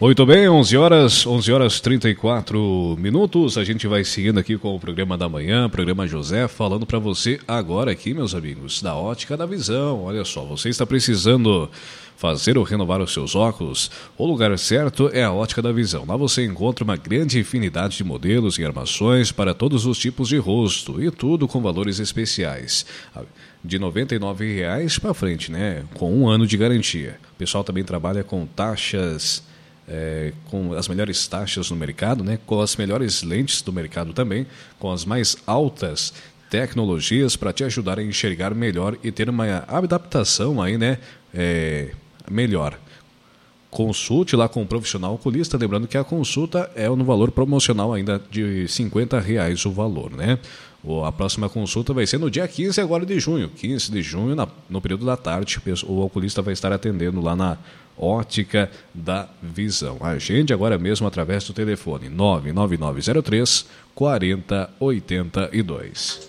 Muito bem, 11 horas 34 minutos. A gente vai seguindo aqui com o programa da manhã, programa José, falando para você agora aqui, meus amigos, da Ótica da Visão. Olha só, você está precisando fazer ou renovar os seus óculos? O lugar certo é a Ótica da Visão. Lá você encontra uma grande infinidade de modelos e armações para todos os tipos de rosto e tudo com valores especiais. De R$ 99,00 para frente, né? Com 1 ano de garantia. O pessoal também trabalha com taxas... com as melhores taxas no mercado, né? Com as melhores lentes do mercado também, com as mais altas tecnologias para te ajudar a enxergar melhor e ter uma adaptação aí, né? Melhor. Consulte lá com um profissional oculista, lembrando que a consulta é no valor promocional ainda de R$ 50,00 o valor, né? A próxima consulta vai ser no dia 15 agora de junho. 15 de junho, no período da tarde, o oculista vai estar atendendo lá na Ótica da Visão. Agende agora mesmo através do telefone 99903 4082.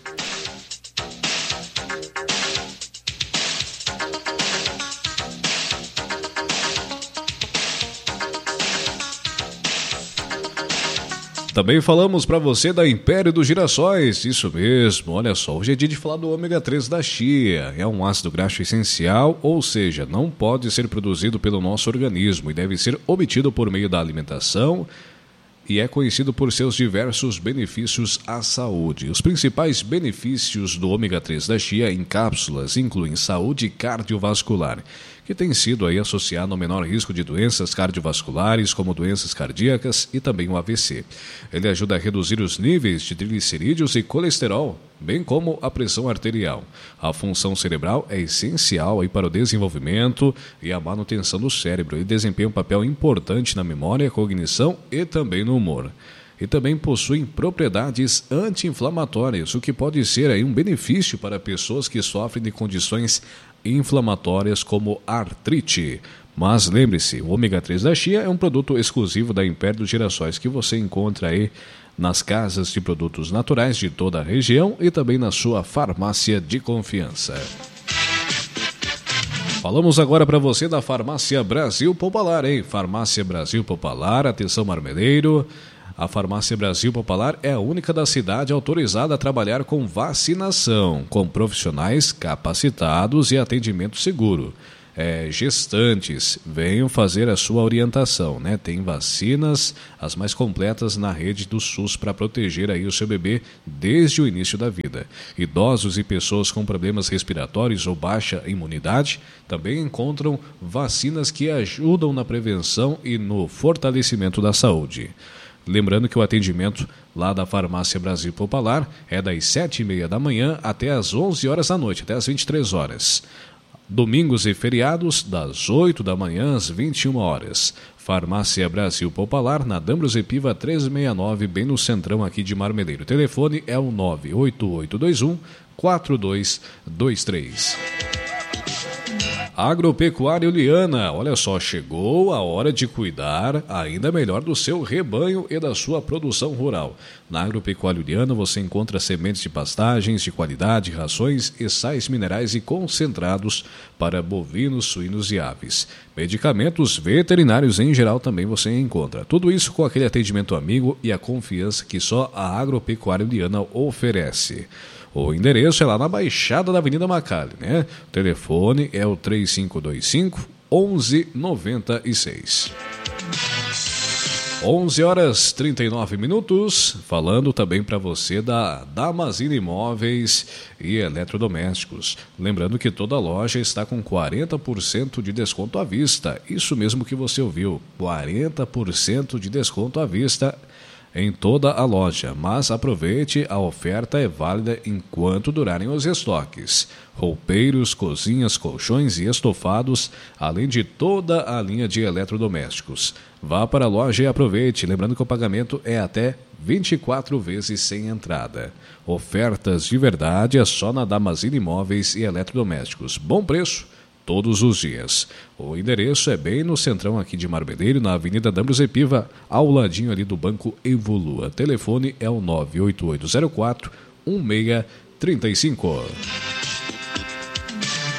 Também falamos para você da Império dos Girassóis, isso mesmo, olha só, hoje é dia de falar do ômega 3 da chia, é um ácido graxo essencial, ou seja, não pode ser produzido pelo nosso organismo e deve ser obtido por meio da alimentação e é conhecido por seus diversos benefícios à saúde. Os principais benefícios do ômega 3 da chia em cápsulas incluem saúde cardiovascular, que tem sido aí associado ao menor risco de doenças cardiovasculares, como doenças cardíacas e também o AVC. Ele ajuda a reduzir os níveis de triglicerídeos e colesterol, bem como a pressão arterial. A função cerebral é essencial aí para o desenvolvimento e a manutenção do cérebro e desempenha um papel importante na memória, cognição e também no humor. E também possuem propriedades anti-inflamatórias, o que pode ser aí um benefício para pessoas que sofrem de condições inflamatórias como artrite. Mas lembre-se, o ômega 3 da chia é um produto exclusivo da Império dos Girassóis que você encontra aí nas casas de produtos naturais de toda a região e também na sua farmácia de confiança. Falamos agora para você da Farmácia Brasil Popular, hein? Farmácia Brasil Popular, atenção marmeleiro. A Farmácia Brasil Popular é a única da cidade autorizada a trabalhar com vacinação, com profissionais capacitados e atendimento seguro. Gestantes, venham fazer a sua orientação, né? Tem vacinas, as mais completas na rede do SUS para proteger aí o seu bebê desde o início da vida. Idosos e pessoas com problemas respiratórios ou baixa imunidade também encontram vacinas que ajudam na prevenção e no fortalecimento da saúde. Lembrando que o atendimento lá da Farmácia Brasil Popular é das 7h30 da manhã até as 11 horas da noite, até as 23 horas. Domingos e feriados, das 8 da manhã às 21 horas. Farmácia Brasil Popular, na Dambros Epiva 369, bem no centrão aqui de Marmeleiro. O telefone é o 98821-4223. Agropecuária Uliana, olha só, chegou a hora de cuidar ainda melhor do seu rebanho e da sua produção rural. Na Agropecuária Uliana você encontra sementes de pastagens de qualidade, rações e sais minerais e concentrados para bovinos, suínos e aves. Medicamentos veterinários em geral também você encontra. Tudo isso com aquele atendimento amigo e a confiança que só a Agropecuária Uliana oferece. O endereço é lá na Baixada da Avenida Macalli, né? O telefone é o 3525-1196. 11h39, falando também para você da Damasina Imóveis e Eletrodomésticos. Lembrando que toda loja está com 40% de desconto à vista. Isso mesmo que você ouviu, 40% de desconto à vista em toda a loja, mas aproveite, a oferta é válida enquanto durarem os estoques. Roupeiros, cozinhas, colchões e estofados, além de toda a linha de eletrodomésticos. Vá para a loja e aproveite, lembrando que o pagamento é até 24 vezes sem entrada. Ofertas de verdade é só na Damasina Imóveis e Eletrodomésticos. Bom preço todos os dias. O endereço é bem no centrão aqui de Marmeleiro, na Avenida Dambros Epiva, ao ladinho ali do Banco Evolua. Telefone é o 98804-1635.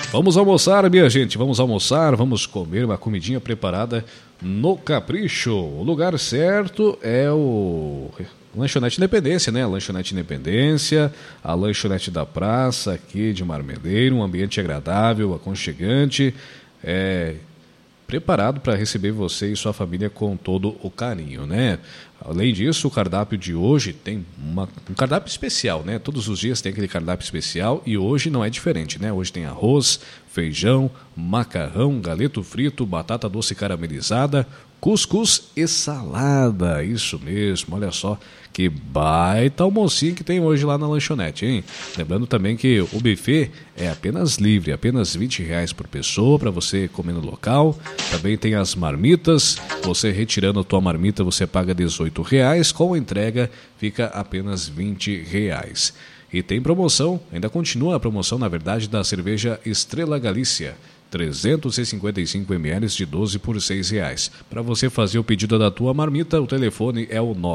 Vamos almoçar, minha gente, vamos almoçar, vamos comer uma comidinha preparada no Capricho. O lugar certo é o Lanchonete Independência, né? A Lanchonete Independência, a Lanchonete da Praça aqui de Marmeleiro, um ambiente agradável, aconchegante, preparado para receber você e sua família com todo o carinho, né? Além disso, o cardápio de hoje tem um cardápio especial, né? Todos os dias tem aquele cardápio especial e hoje não é diferente, né? Hoje tem arroz, feijão, macarrão, galeto frito, batata doce caramelizada, cuscuz e salada. Isso mesmo, olha só que baita almocinho que tem hoje lá na lanchonete, hein? Lembrando também que o buffet é apenas livre, apenas R$20 por pessoa para você comer no local. Também tem as marmitas, você retirando a tua marmita você paga R$18, com a entrega fica apenas R$20. E tem promoção, ainda continua a promoção na verdade da cerveja Estrela Galícia, 355 ml de 12 por R$6. Para você fazer o pedido da tua marmita, o telefone é o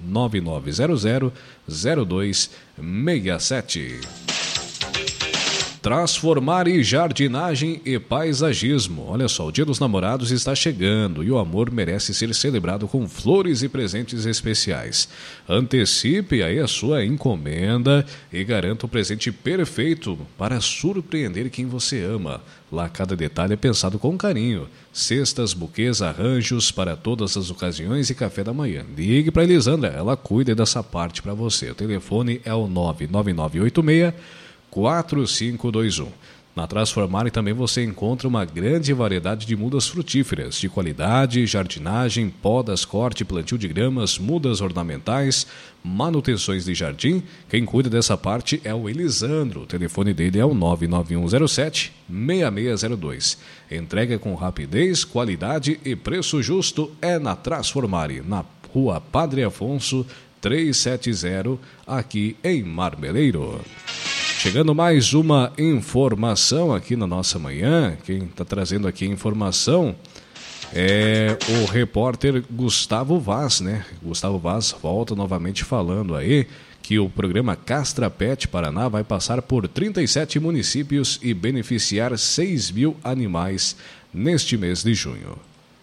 99900-0267. Transformar e jardinagem e paisagismo. Olha só, o Dia dos Namorados está chegando e o amor merece ser celebrado com flores e presentes especiais. Antecipe aí a sua encomenda e garanta o presente perfeito para surpreender quem você ama. Lá cada detalhe é pensado com carinho. Cestas, buquês, arranjos para todas as ocasiões e café da manhã. Ligue para a Elisandra, ela cuida dessa parte para você. O telefone é o 99986-4521. Na Transformare também você encontra uma grande variedade de mudas frutíferas, de qualidade, jardinagem, podas, corte, plantio de gramas, mudas ornamentais, manutenções de jardim. Quem cuida dessa parte é o Elisandro. O telefone dele é o 99107-6602. Entrega com rapidez, qualidade e preço justo é na Transformare, na Rua Padre Afonso 370, aqui em Marmeleiro. Chegando mais uma informação aqui na nossa manhã. Quem está trazendo aqui a informação é o repórter Gustavo Vaz, né? Gustavo Vaz volta novamente falando aí que o programa Castra Pet Paraná vai passar por 37 municípios e beneficiar 6 mil animais neste mês de junho.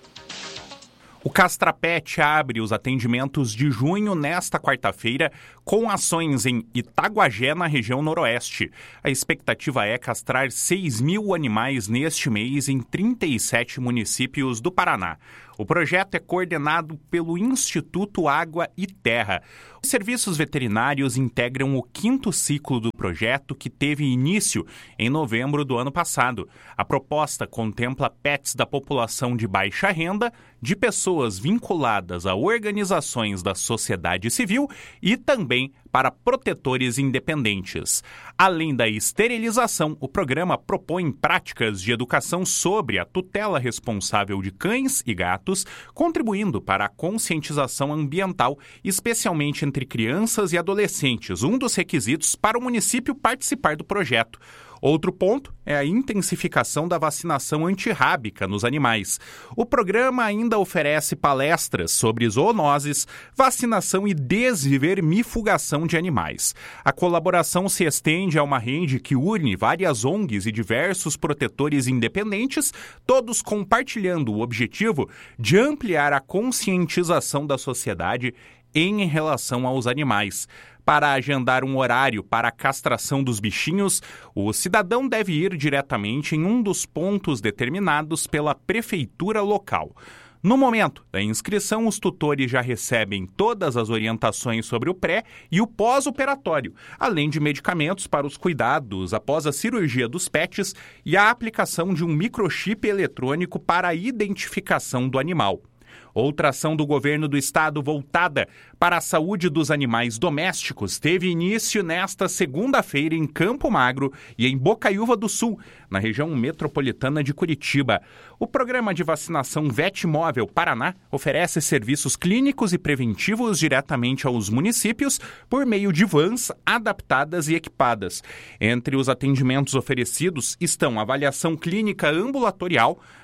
O Castra Pet abre os atendimentos de junho nesta quarta-feira com ações em Itaguajé, na região noroeste. A expectativa é castrar 6 mil animais neste mês em 37 municípios do Paraná. O projeto é coordenado pelo Instituto Água e Terra. Os serviços veterinários integram o 5º ciclo do projeto, que teve início em novembro do ano passado. A proposta contempla pets da população de baixa renda, de pessoas vinculadas a organizações da sociedade civil e também para protetores independentes. Além da esterilização, o programa propõe práticas de educação sobre a tutela responsável de cães e gatos, contribuindo para a conscientização ambiental, especialmente entre crianças e adolescentes, um dos requisitos para o município participar do projeto. Outro ponto é a intensificação da vacinação antirrábica nos animais. O programa ainda oferece palestras sobre zoonoses, vacinação e desvermifugação de animais. A colaboração se estende a uma rede que une várias ONGs e diversos protetores independentes, todos compartilhando o objetivo de ampliar a conscientização da sociedade em relação aos animais. Para agendar um horário para a castração dos bichinhos, o cidadão deve ir diretamente em um dos pontos determinados pela prefeitura local. No momento da inscrição, os tutores já recebem todas as orientações sobre o pré e o pós-operatório, além de medicamentos para os cuidados após a cirurgia dos pets e a aplicação de um microchip eletrônico para a identificação do animal. Outra ação do governo do estado voltada para a saúde dos animais domésticos teve início nesta segunda-feira em Campo Magro e em Bocaiúva do Sul, na região metropolitana de Curitiba. O programa de vacinação Vetmóvel Paraná oferece serviços clínicos e preventivos diretamente aos municípios por meio de vans adaptadas e equipadas. Entre os atendimentos oferecidos estão avaliação clínica ambulatorial,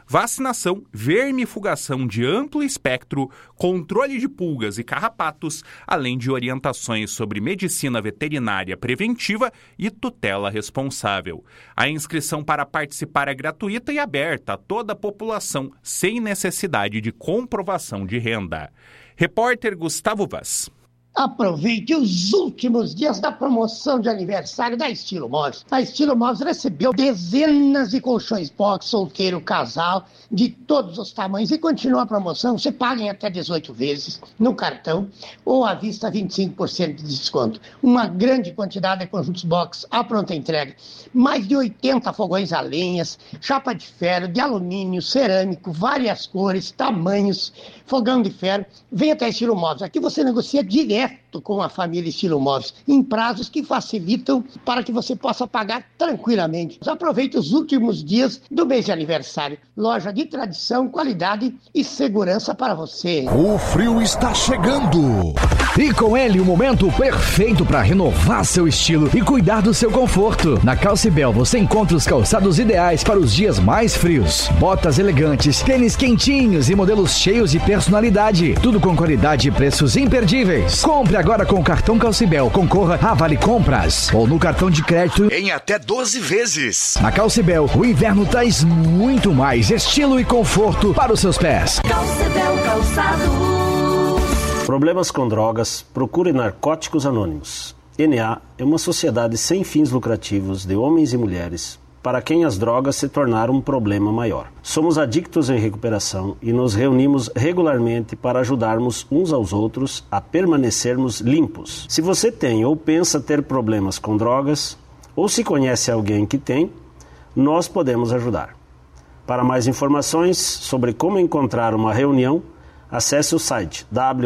vacinação, vermifugação de amplo espectro, controle de pulgas e carrapatos, além de orientações sobre medicina veterinária preventiva e tutela responsável. A inscrição para participar é gratuita e aberta a toda a população, sem necessidade de comprovação de renda. Repórter Gustavo Vaz. Aproveite os últimos dias da promoção de aniversário da Estilo Móveis. A Estilo Móveis recebeu dezenas de colchões box, solteiro, casal, de todos os tamanhos. E continua a promoção, você paga em até 18 vezes no cartão ou à vista 25% de desconto. Uma grande quantidade de conjuntos box à pronta entrega. Mais de 80 fogões a lenhas, chapa de ferro, de alumínio, cerâmico, várias cores, tamanhos, fogão de ferro. Vem até a Estilo Móveis. Aqui você negocia direto com a família Estilo Móveis, em prazos que facilitam para que você possa pagar tranquilamente. Aproveite os últimos dias do mês de aniversário. Loja de tradição, qualidade e segurança para você. O frio está chegando. E com ele o momento perfeito para renovar seu estilo e cuidar do seu conforto. Na Calcibel você encontra os calçados ideais para os dias mais frios. Botas elegantes, tênis quentinhos e modelos cheios de personalidade. Tudo com qualidade e preços imperdíveis. Compre agora com o cartão Calcibel. Concorra a Vale Compras ou no cartão de crédito em até 12 vezes. Na Calcibel, o inverno traz muito mais estilo e conforto para os seus pés. Calcibel Calçados. Problemas com drogas, procure Narcóticos Anônimos. NA é uma sociedade sem fins lucrativos de homens e mulheres para quem as drogas se tornaram um problema maior. Somos adictos em recuperação e nos reunimos regularmente para ajudarmos uns aos outros a permanecermos limpos. Se você tem ou pensa ter problemas com drogas, ou se conhece alguém que tem, nós podemos ajudar. Para mais informações sobre como encontrar uma reunião, acesse o site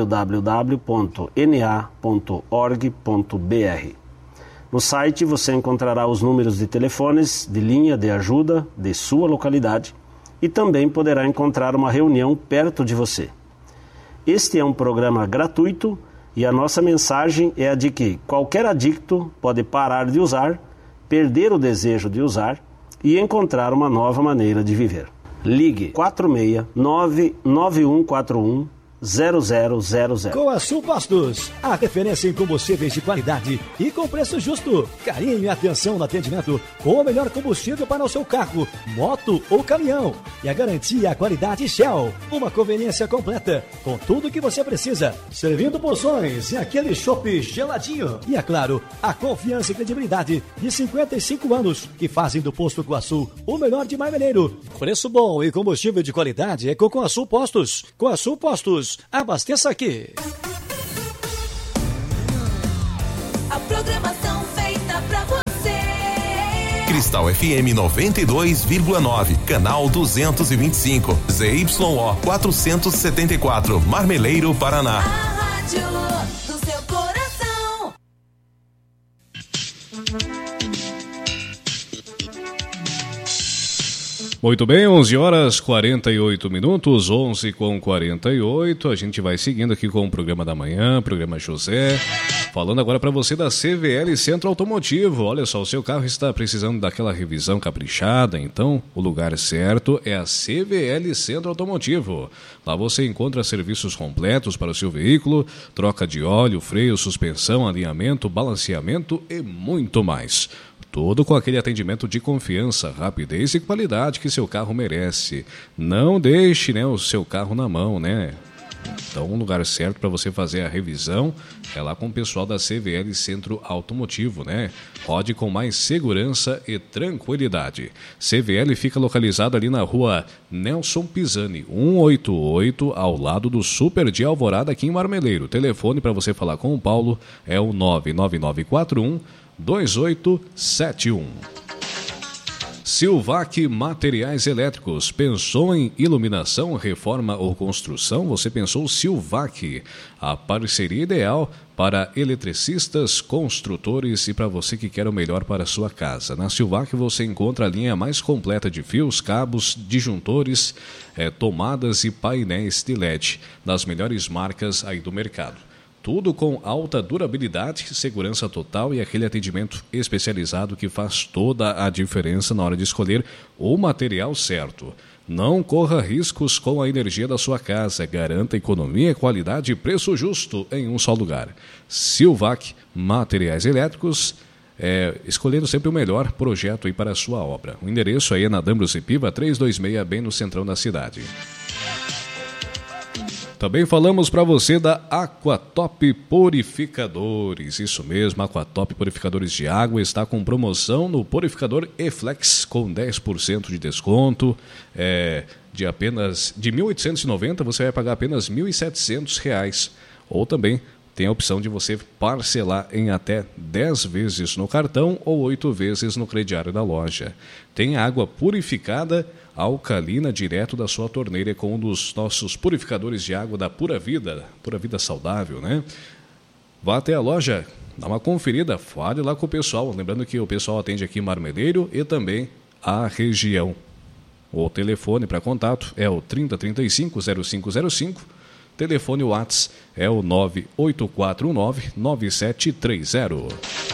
www.na.org.br. No site você encontrará os números de telefones de linha de ajuda de sua localidade e também poderá encontrar uma reunião perto de você. Este é um programa gratuito e a nossa mensagem é a de que qualquer adicto pode parar de usar, perder o desejo de usar e encontrar uma nova maneira de viver. Ligue 469-9141-0000. Coaçu Postos, a referência em combustíveis de qualidade e com preço justo. Carinho e atenção no atendimento com o melhor combustível para o seu carro, moto ou caminhão. E a garantia e a qualidade Shell. Uma conveniência completa com tudo o que você precisa. Servindo porções e aquele chopp geladinho. E é claro, a confiança e credibilidade de 55 anos que fazem do Posto Coaçu o melhor de Marmeleiro. Preço bom e combustível de qualidade é com Coaçu Postos. Coaçu Postos. Abasteça aqui. A programação feita pra você. Cristal FM 92,9, canal 225, ZYO 474, Marmeleiro, Paraná. A rádio do seu coração. Muito bem, 11 horas 48 minutos, 11h48. A gente vai seguindo aqui com o programa da manhã, programa José. Falando agora para você da CVL Centro Automotivo. Olha só, o seu carro está precisando daquela revisão caprichada, então o lugar certo é a CVL Centro Automotivo. Lá você encontra serviços completos para o seu veículo, troca de óleo, freio, suspensão, alinhamento, balanceamento e muito mais. Tudo com aquele atendimento de confiança, rapidez e qualidade que seu carro merece. Não deixe, o seu carro na mão, Então, um lugar certo para você fazer a revisão é lá com o pessoal da CVL Centro Automotivo, Rode com mais segurança e tranquilidade. CVL fica localizado ali na rua Nelson Pisani, 188, ao lado do Super de Alvorada, aqui em Marmeleiro. O telefone para você falar com o Paulo é o 99941-2871. Silvac Materiais Elétricos. Pensou em iluminação, reforma ou construção? Você pensou Silvac, a parceria ideal para eletricistas, construtores e para você que quer o melhor para a sua casa. Na Silvac você encontra a linha mais completa de fios, cabos, disjuntores, tomadas e painéis de LED, das melhores marcas aí do mercado. Tudo com alta durabilidade, segurança total e aquele atendimento especializado que faz toda a diferença na hora de escolher o material certo. Não corra riscos com a energia da sua casa. Garanta economia, qualidade e preço justo em um só lugar. Silvac Materiais Elétricos, escolhendo sempre o melhor projeto aí para a sua obra. O endereço aí é na Dambrus e Piva 326, bem no centrão da cidade. Também falamos para você da Aquatop Purificadores. Isso mesmo, Aquatop Purificadores de Água está com promoção no purificador E-Flex com 10% de desconto. De R$ 1.890 você vai pagar apenas R$ 1.700. Ou também tem a opção de você parcelar em até 10 vezes no cartão ou 8 vezes no crediário da loja. Tem água purificada alcalina direto da sua torneira com um dos nossos purificadores de água da Pura Vida Saudável, né? Vá até a loja, dá uma conferida, fale lá com o pessoal. Lembrando que o pessoal atende aqui em Marmeleiro e também a região. O telefone para contato é o 3035-0505. Telefone WhatsApp é o 98419-9730.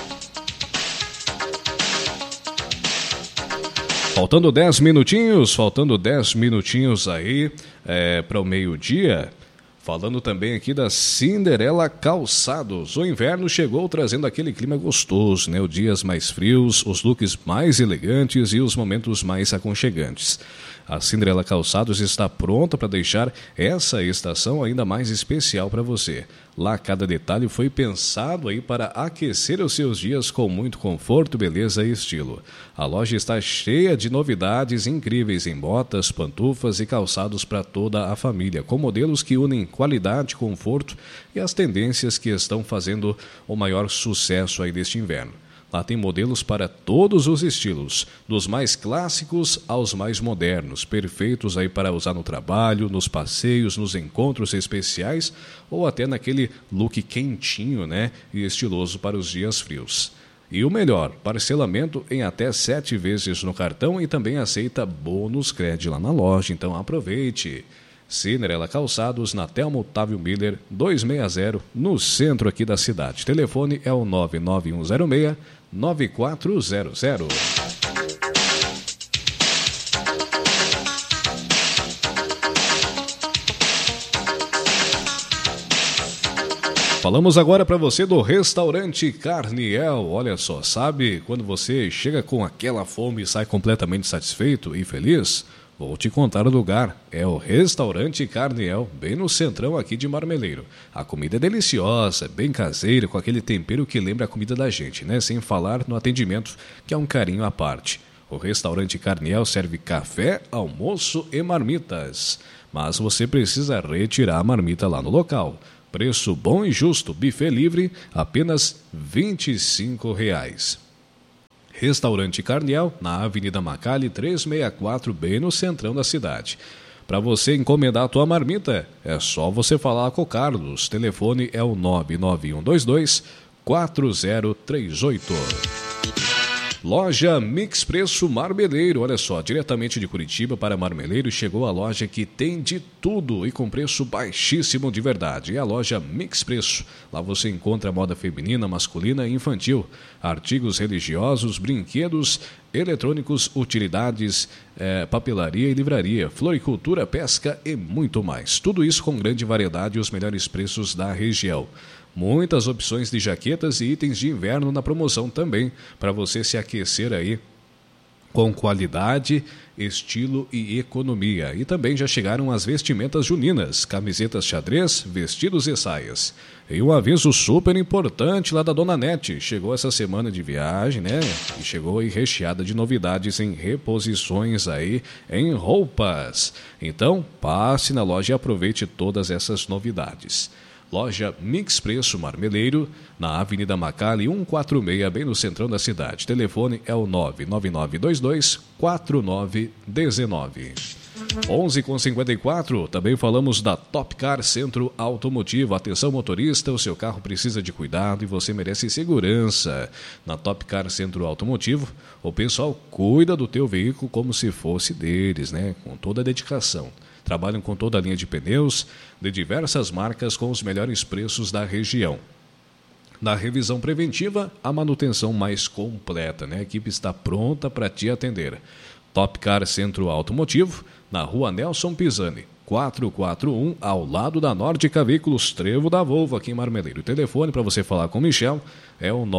Faltando 10 minutinhos aí para o meio-dia. Falando também aqui da Cinderela Calçados. O inverno chegou trazendo aquele clima gostoso, né? Os dias mais frios, os looks mais elegantes e os momentos mais aconchegantes. A Cinderela Calçados está pronta para deixar essa estação ainda mais especial para você. Lá cada detalhe foi pensado aí para aquecer os seus dias com muito conforto, beleza e estilo. A loja está cheia de novidades incríveis em botas, pantufas e calçados para toda a família, com modelos que unem qualidade, conforto e as tendências que estão fazendo o maior sucesso aí deste inverno. Lá tem modelos para todos os estilos, dos mais clássicos aos mais modernos, perfeitos aí para usar no trabalho, nos passeios, nos encontros especiais ou até naquele look quentinho, né, e estiloso para os dias frios. E o melhor, parcelamento em até 7 vezes no cartão e também aceita bônus crédito lá na loja, então aproveite. Cinderela Calçados, na Telmo Otávio Miller, 260, no centro aqui da cidade. Telefone é o 99106-9400. Falamos agora para você do Restaurante Carniel. Olha só, sabe quando você chega com aquela fome e sai completamente satisfeito e feliz? Vou te contar o lugar, é o Restaurante Carniel, bem no centrão aqui de Marmeleiro. A comida é deliciosa, bem caseira, com aquele tempero que lembra a comida da gente, né? Sem falar no atendimento, que é um carinho à parte. O Restaurante Carniel serve café, almoço e marmitas. Mas você precisa retirar a marmita lá no local. Preço bom e justo, buffet livre, apenas R$ 25,00. Restaurante Carniel, na Avenida Macali 364, bem no centrão da cidade. Para você encomendar a tua marmita, é só você falar com o Carlos. Telefone é o 99122-4038. Loja Mix Preço Marmeleiro. Olha só, diretamente de Curitiba para Marmeleiro chegou a loja que tem de tudo e com preço baixíssimo de verdade. É a loja Mix Preço. Lá você encontra moda feminina, masculina e infantil, artigos religiosos, brinquedos, eletrônicos, utilidades, papelaria e livraria, floricultura, pesca e muito mais. Tudo isso com grande variedade e os melhores preços da região. Muitas opções de jaquetas e itens de inverno na promoção também, para você se aquecer aí com qualidade, estilo e economia. E também já chegaram as vestimentas juninas, camisetas xadrez, vestidos e saias. E um aviso super importante lá da Dona Nete. Chegou essa semana de viagem, né? E chegou aí recheada de novidades em reposições aí em roupas. Então, passe na loja e aproveite todas essas novidades. Loja Mix Preço Marmeleiro, na Avenida Macali 146, bem no centrão da cidade. Telefone é o 99922-4919. 11h54, também falamos da Top Car Centro Automotivo. Atenção motorista, o seu carro precisa de cuidado e você merece segurança. Na Top Car Centro Automotivo, o pessoal cuida do teu veículo como se fosse deles, né? Com toda a dedicação. Trabalham com toda a linha de pneus de diversas marcas com os melhores preços da região. Na revisão preventiva, a manutenção mais completa, né? A equipe está pronta para te atender. Top Car Centro Automotivo, na rua Nelson Pisani, 441, ao lado da Nórdica Veículos, Trevo da Volvo, aqui em Marmeleiro. O telefone para você falar com o Michel é o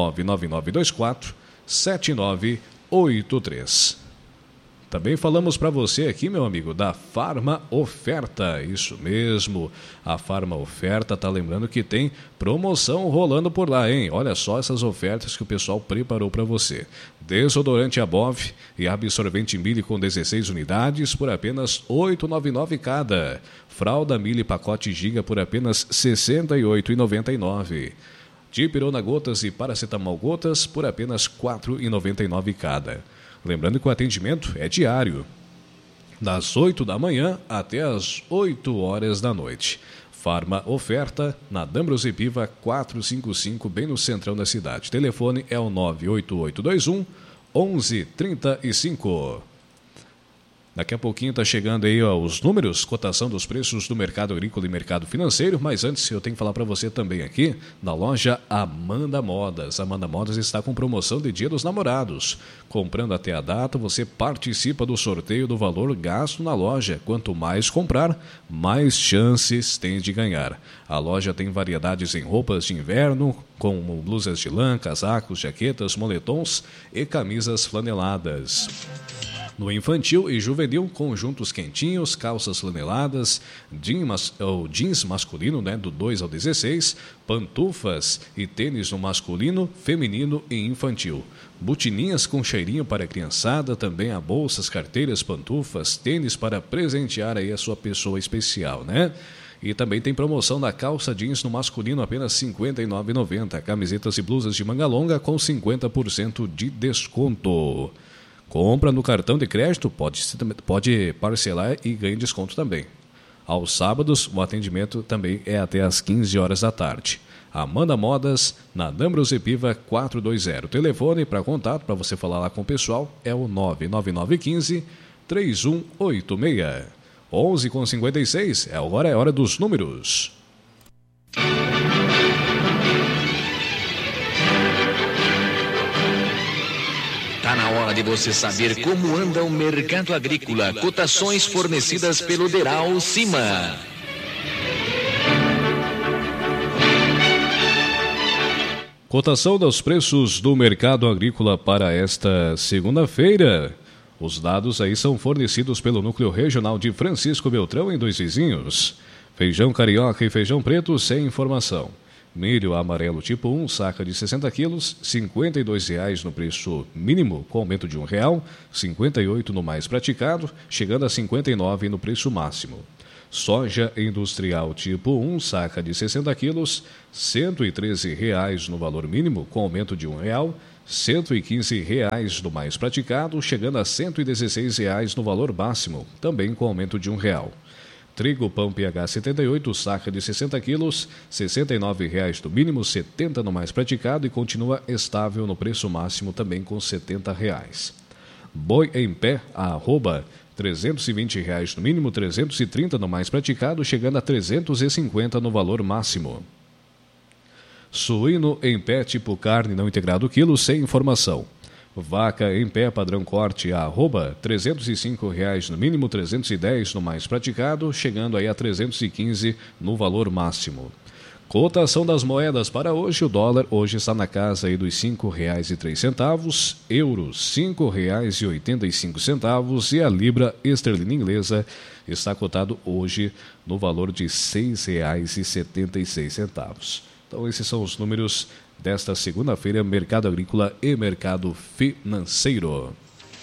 99924-7983. Também falamos para você aqui, meu amigo, da Farma Oferta. Isso mesmo, a Farma Oferta tá lembrando que tem promoção rolando por lá, hein? Olha só essas ofertas que o pessoal preparou para você. Desodorante Above e absorvente Mille com 16 unidades por apenas R$ 8,99 cada. Fralda Mille pacote Giga por apenas R$ 68,99. Dipirona Gotas e Paracetamol Gotas por apenas R$ 4,99 cada. Lembrando que o atendimento é diário, das 8 da manhã até as 8 horas da noite. Farma Oferta, na D'Ambrosio Piva 455, bem no centrão da cidade. Telefone é o 98821-1135. Daqui a pouquinho está chegando aí os números, cotação dos preços do mercado agrícola e mercado financeiro, mas antes eu tenho que falar para você também aqui da loja Amanda Modas. Amanda Modas está com promoção de Dia dos Namorados. Comprando até a data, você participa do sorteio do valor gasto na loja. Quanto mais comprar, mais chances tem de ganhar. A loja tem variedades em roupas de inverno, como blusas de lã, casacos, jaquetas, moletons e camisas flaneladas. No infantil e juvenil, conjuntos quentinhos, calças flaneladas, jeans masculino, né, do 2 ao 16, pantufas e tênis no masculino, feminino e infantil. Botininhas com cheirinho para a criançada, também há bolsas, carteiras, pantufas, tênis para presentear aí a sua pessoa especial, né? E também tem promoção da calça jeans no masculino, apenas R$ 59,90. Camisetas e blusas de manga longa com 50% de desconto. Compra no cartão de crédito, pode parcelar e ganha desconto também. Aos sábados, o atendimento também é até às 15 horas da tarde. Amanda Modas, na D'Ambrosio Piva 420. O telefone para contato, para você falar lá com o pessoal, é o 99915-3186. 11h56, agora é hora dos números. Está na hora de você saber como anda o mercado agrícola. Cotações fornecidas pelo Deral Cima. Cotação dos preços do mercado agrícola para esta segunda-feira. Os dados aí são fornecidos pelo Núcleo Regional de Francisco Beltrão em Dois Vizinhos. Feijão carioca e feijão preto sem informação. Milho amarelo tipo 1, saca de 60 quilos, R$ 52,00 no preço mínimo, com aumento de R$ 1,00, R$ 58,00 no mais praticado, chegando a R$ 59,00 no preço máximo. Soja industrial tipo 1, saca de 60 quilos, R$ 113,00 no valor mínimo, com aumento de R$ 1,00, R$ 115,00 no mais praticado, chegando a R$ 116,00 no valor máximo, também com aumento de R$ 1,00. Trigo pão PH 78, saca de 60 quilos, R$ 69,00 no mínimo, R$ 70,00 no mais praticado e continua estável no preço máximo também com R$ 70,00. Boi em pé, arroba, R$ 320,00 no mínimo, R$ 330,00 no mais praticado, chegando a R$ 350,00 no valor máximo. Suíno em pé tipo carne não integrado quilo, sem informação. Vaca em pé padrão corte arroba R$ 305,00 no mínimo, R$ 310,00 no mais praticado, chegando aí a R$ 315,00 no valor máximo. Cotação das moedas para hoje, o dólar hoje está na casa aí dos R$ 5,03, euros R$ 5,85 e a libra esterlina inglesa está cotado hoje no valor de R$ 6,76. Então esses são os números desta segunda-feira, mercado agrícola e mercado financeiro.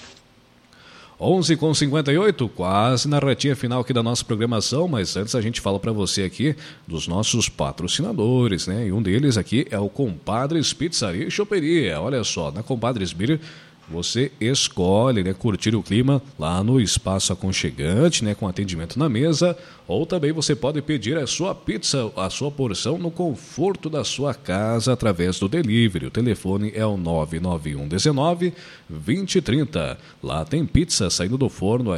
11h58, quase na retinha final aqui da nossa programação, mas antes a gente fala para você aqui dos nossos patrocinadores, né? E um deles aqui é o Compadres Pizzaria e Choperia. Olha só, na Compadres Beer você escolhe, né, curtir o clima lá no espaço aconchegante, né, com atendimento na mesa, ou também você pode pedir a sua pizza, a sua porção no conforto da sua casa através do delivery. O telefone é o 99119-2030. Lá tem pizza saindo do forno aí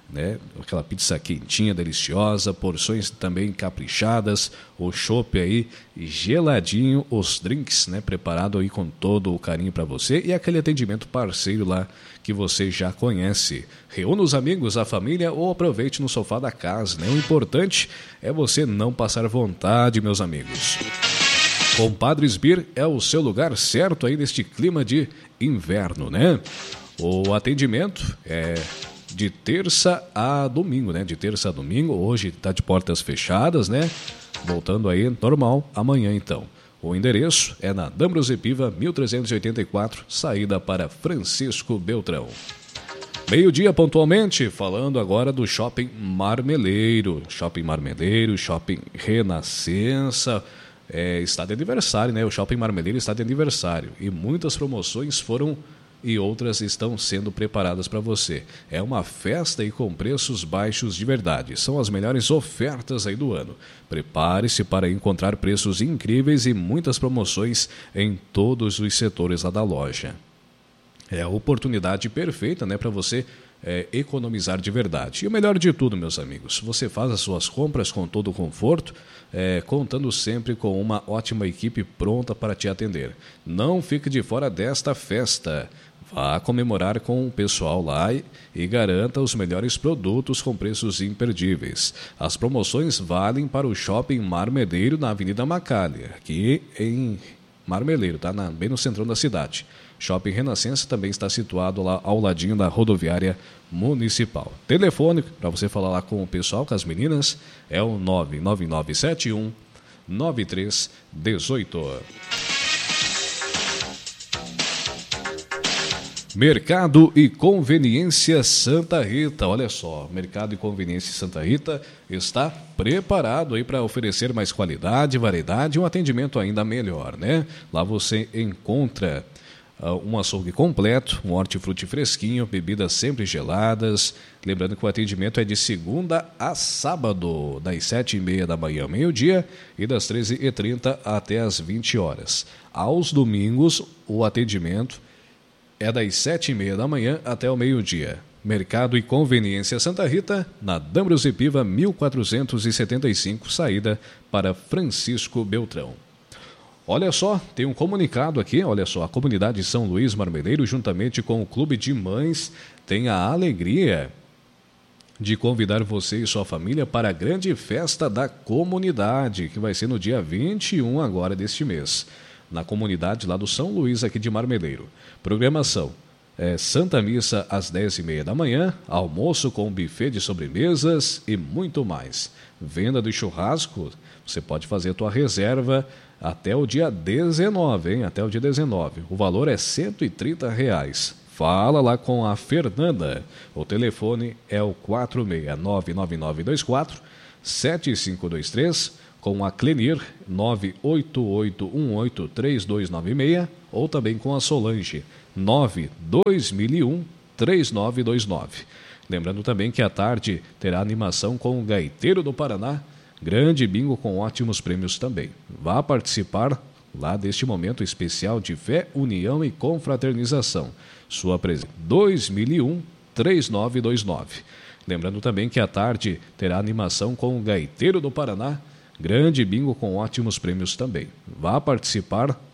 né? Aquela pizza quentinha, deliciosa, porções também caprichadas, o chopp aí geladinho, os drinks, né? Preparado aí com todo o carinho para você e aquele atendimento parceiro lá que você já conhece. Reúna os amigos, a família ou aproveite no sofá da casa, né? O importante é você não passar vontade, meus amigos. Compadres Beer é o seu lugar certo aí neste clima de inverno, né? O atendimento é de terça a domingo, né? De terça a domingo, hoje está de portas fechadas, né? Voltando aí normal amanhã então. O endereço é na D'Ambrosio Piva, 1384, saída para Francisco Beltrão. Meio-dia pontualmente, falando agora do Shopping Marmeleiro. Shopping Marmeleiro, Shopping Renascença. Está de aniversário, né? O Shopping Marmeleiro está de aniversário e muitas promoções foram e outras estão sendo preparadas para você. É uma festa aí com preços baixos de verdade. São as melhores ofertas aí do ano. Prepare-se para encontrar preços incríveis e muitas promoções em todos os setores lá da loja. É a oportunidade perfeita, né, para você economizar de verdade. E o melhor de tudo, meus amigos, você faz as suas compras com todo o conforto, contando sempre com uma ótima equipe pronta para te atender. Não fique de fora desta festa. Vá comemorar com o pessoal lá e garanta os melhores produtos com preços imperdíveis. As promoções valem para o Shopping Marmeleiro na Avenida Macalha, aqui em Marmeleiro, tá? Bem no centrão da cidade. Shopping Renascença também está situado lá ao ladinho da rodoviária municipal. Telefone para você falar lá com o pessoal, com as meninas, é o 99971 9318. Mercado e Conveniência Santa Rita. Olha só, Mercado e Conveniência Santa Rita está preparado aí para oferecer mais qualidade, variedade e um atendimento ainda melhor, né? Lá você encontra um açougue completo, um hortifruti fresquinho, bebidas sempre geladas. Lembrando que o atendimento é de segunda a sábado, das 7h30 da manhã ao meio-dia e das 13h30 até as 20 horas. Aos domingos, o atendimento é das 7h30 da manhã até o meio-dia. Mercado e Conveniência Santa Rita, na D'Ambrosio Piva, 1475, saída para Francisco Beltrão. Olha só, tem um comunicado aqui, olha só, a comunidade São Luís Marmeleiro, juntamente com o Clube de Mães, tem a alegria de convidar você e sua família para a grande festa da comunidade, que vai ser no dia 21 agora deste mês, na comunidade lá do São Luís, aqui de Marmeleiro. Programação: Santa Missa às 10h30 da manhã, almoço com buffet de sobremesas e muito mais. Venda do churrasco, você pode fazer a tua reserva até o dia 19, hein? Até o dia 19. O valor é R$130. Fala lá com a Fernanda. O telefone é o 4699924-7523, com a Clenir 988183296, ou também com a Solange 92001-3929. Lembrando também que à tarde terá animação com o Gaiteiro do Paraná, grande bingo com ótimos prêmios também. Vá participar lá deste momento especial de fé, união e confraternização. Sua presença 2001-3929. Lembrando também que à tarde terá animação com o Gaiteiro do Paraná, grande bingo com ótimos prêmios também. Vá participar